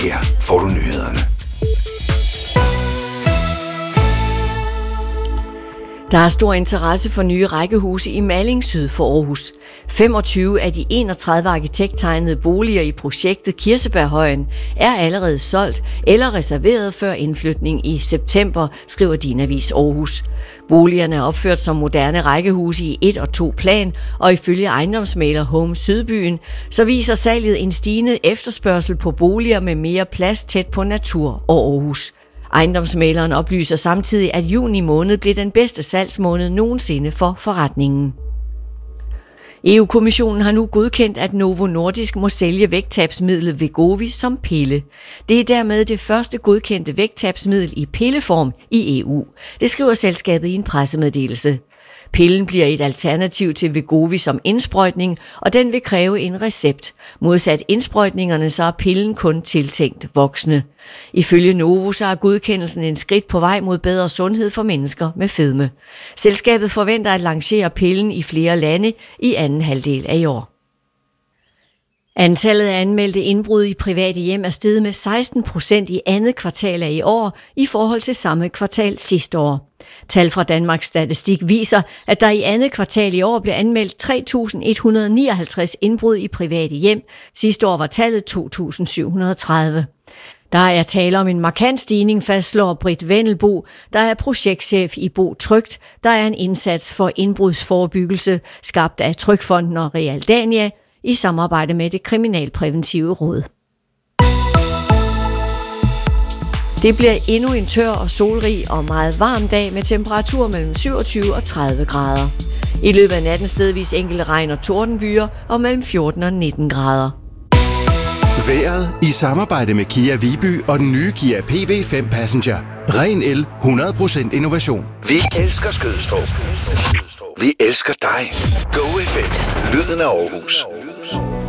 Her får du nyhederne. Der er stor interesse for nye rækkehuse i Malling syd for Aarhus. 25 af de 31 arkitekttegnede boliger i projektet Kirsebærhøjen er allerede solgt eller reserveret før indflytning i september, skriver Din Avis Aarhus. Boligerne er opført som moderne rækkehuse i 1 og 2 plan, og ifølge ejendomsmægler Home Sydbyen, så viser salget en stigende efterspørgsel på boliger med mere plads tæt på natur og Aarhus. Ejendomsmægleren oplyser samtidig, at juni måned blev den bedste salgsmåned nogensinde for forretningen. EU-kommissionen har nu godkendt, at Novo Nordisk må sælge vægttabsmidlet Wegovy som pille. Det er dermed det første godkendte vægttabsmiddel i pilleform i EU. Det skriver selskabet i en pressemeddelelse. Pillen bliver et alternativ til Wegovy som indsprøjtning, og den vil kræve en recept. Modsat indsprøjtningerne, så er pillen kun tiltænkt voksne. Ifølge Novo så er godkendelsen en skridt på vej mod bedre sundhed for mennesker med fedme. Selskabet forventer at lancere pillen i flere lande i anden halvdel af i år. Antallet af anmeldte indbrud i private hjem er steget med 16% i andet kvartal af i år i forhold til samme kvartal sidste år. Tal fra Danmarks Statistik viser, at der i andet kvartal i år blev anmeldt 3.159 indbrud i private hjem. Sidste år var tallet 2.730. Der er tale om en markant stigning, fastslår Britt Vendelbo, der er projektchef i Bo Trygt, der er en indsats for indbrudsforebyggelse, skabt af Trygfonden og Realdania i samarbejde med det Kriminalpræventive Råd. Det bliver endnu en tør og solrig og meget varm dag med temperatur mellem 27 og 30 grader. I løbet af natten stedvis enkelte regn- og tordenbyer og mellem 14 og 19 grader. Vejret i samarbejde med Kia Viby og den nye Kia PV5 Passenger. Ren el, 100% innovation. Vi elsker Skødstrup. Vi elsker dig. Go FM. Lyden af Aarhus.